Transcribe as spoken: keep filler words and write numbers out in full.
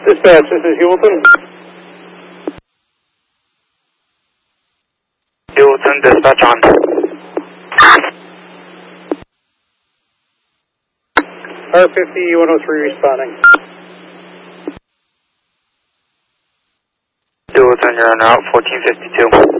Dispatch, this is Hewlton. Hewlton, dispatch on. R fifty, one oh three responding. Hewlton, you're on route fourteen fifty-two.